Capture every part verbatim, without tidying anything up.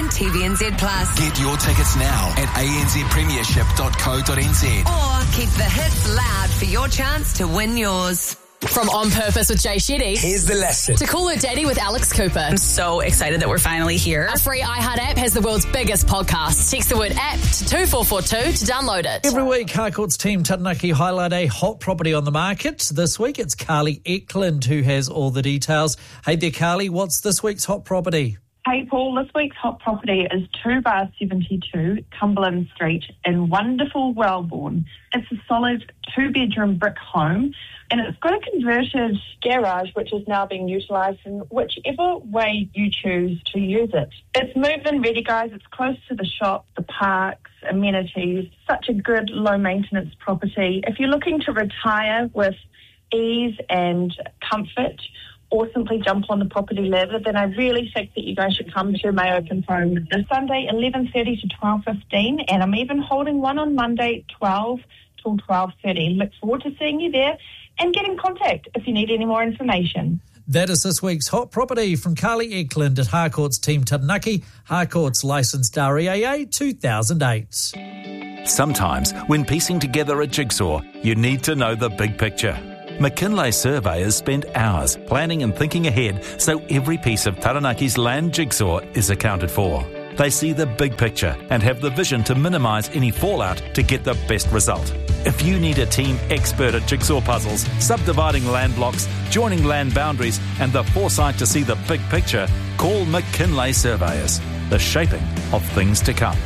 and T V N Z Plus. Get your tickets now at a n z premiership dot co dot n z. Or keep the hits loud for your chance to win yours. From On Purpose with Jay Shetty. Here's the lesson. To Call Her Daddy with Alex Cooper. I'm so excited that we're finally here. Our free iHeart app has the world's biggest podcast. Text the word app to two four four two to download it. Every week, Harcourt's team Taranaki highlight a hot property on the market. This week, it's Carly Eklund who has all the details. Hey there, Carly. What's this week's hot property? Hey, Paul. This week's hot property is two bar seventy-two, Cumberland Street in wonderful Wellborn. It's a solid two-bedroom brick home, and it's got a converted garage which is now being utilised in whichever way you choose to use it. It's move-in ready, guys. It's close to the shop, the parks, amenities. Such a good low-maintenance property. If you're looking to retire with ease and comfort, or simply jump on the property ladder, then I really think that you guys should come to my open phone this Sunday, eleven thirty to twelve fifteen, and I'm even holding one on Monday, twelve till twelve thirty. Look forward to seeing you there, and get in contact if you need any more information. That is this week's hot property from Carly Eklund at Harcourt's team Taranaki, Harcourt's licensed R E A A two thousand eight. Sometimes, when piecing together a jigsaw, you need to know the big picture. McKinlay surveyors spend hours planning and thinking ahead so every piece of Taranaki's land jigsaw is accounted for. They see the big picture and have the vision to minimise any fallout to get the best result. If you need a team expert at jigsaw puzzles, subdividing land blocks, joining land boundaries and the foresight to see the big picture, call McKinlay Surveyors. The shaping of things to come.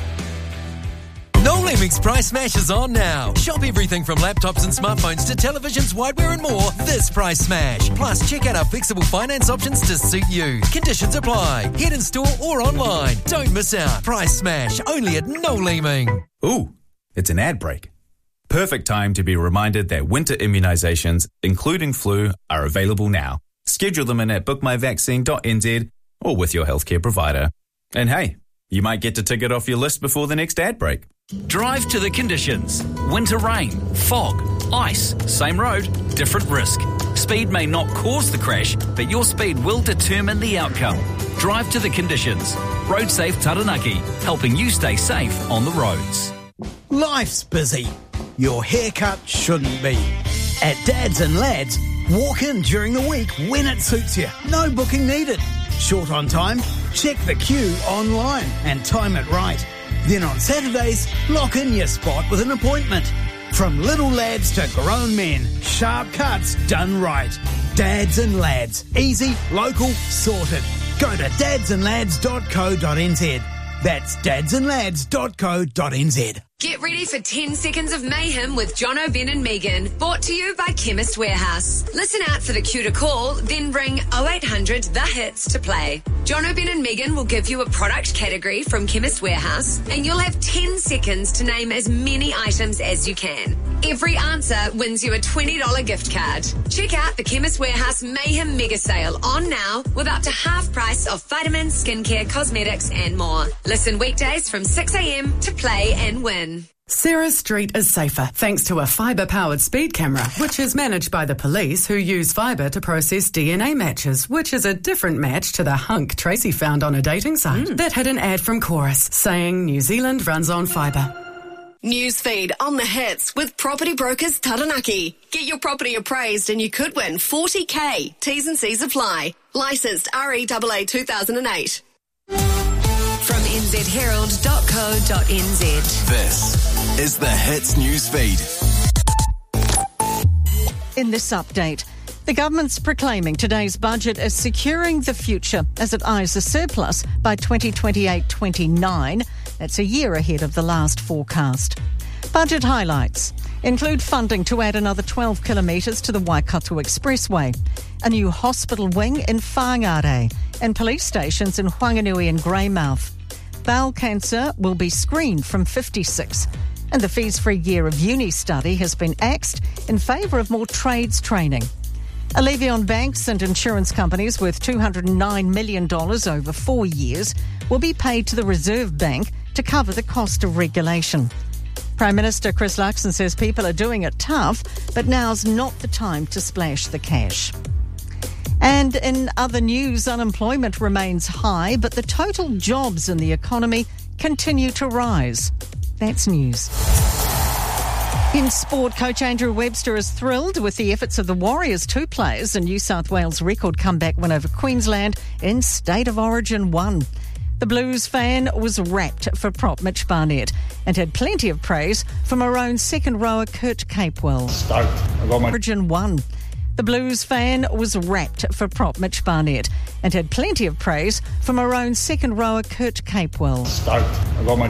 No Limits Price Smash is on now. Shop everything from laptops and smartphones to televisions, whiteware and more this Price Smash. Plus, check out our flexible finance options to suit you. Conditions apply. Head in store or online. Don't miss out. Price Smash, only at No Leeming. Ooh, it's an ad break. Perfect time to be reminded that winter immunisations, including flu, are available now. Schedule them in at book my vaccine dot n z or with your healthcare provider. And hey, you might get to tick it off your list before the next ad break. Drive to the conditions. Winter rain, fog, ice, same road, different risk. Speed may not cause the crash, but your speed will determine the outcome. Drive to the conditions. Road Safe Taranaki, helping you stay safe on the roads. Life's busy. Your haircut shouldn't be. At Dads and Lads, walk in during the week when it suits you. No booking needed. Short on time? Check the queue online and time it right. Then on Saturdays, lock in your spot with an appointment. From little lads to grown men, sharp cuts done right. Dads and Lads. Easy, local, sorted. Go to dads and lads dot co dot n z. That's dads and lads dot co dot n z. Get ready for ten seconds of mayhem with Jono, Ben and Megan. Brought to you by Chemist Warehouse. Listen out for the cue to call, then ring oh eight hundred the hits to play. Jono, Ben and Megan will give you a product category from Chemist Warehouse, and you'll have ten seconds to name as many items as you can. Every answer wins you a twenty dollars gift card. Check out the Chemist Warehouse Mayhem Mega Sale on now with up to half price of vitamins, skincare, cosmetics and more. Listen weekdays from six a.m. to play and win. Sarah Street is safer thanks to a fibre-powered speed camera, which is managed by the police who use fibre to process D N A matches, which is a different match to the hunk Tracy found on a dating site. Mm. That had an ad from Chorus saying New Zealand runs on fibre. Newsfeed on the hits with Property Brokers Taranaki. Get your property appraised and you could win forty K. T's and C's apply. Licensed R E A A two thousand eight. From n z herald dot co dot n z. This is the Hits News Feed. In this update, the government's proclaiming today's budget as securing the future as it eyes a surplus by twenty twenty-eight twenty-nine. That's a year ahead of the last forecast. Budget highlights include funding to add another twelve kilometres to the Waikato Expressway, a new hospital wing in Whangare, and police stations in Whanganui and Greymouth. Bowel cancer will be screened from fifty-six, and the fees for a year of uni study has been axed in favour of more trades training. A levy on banks and insurance companies worth two hundred nine million dollars over four years will be paid to the Reserve Bank to cover the cost of regulation. Prime Minister Chris Luxon says people are doing it tough, but now's not the time to splash the cash. And in other news, unemployment remains high, but the total jobs in the economy continue to rise. That's news. In sport, coach Andrew Webster is thrilled with the efforts of the Warriors two players in New South Wales' record comeback win over Queensland in State of Origin one. The Blues fan was rapt for prop Mitch Barnett and had plenty of praise from our own second rower Kurt Capewell. Stoked. I got my Origin one. The Blues fan was rapt for prop Mitch Barnett and had plenty of praise from our own second rower Kurt Capewell. Stoked. I got my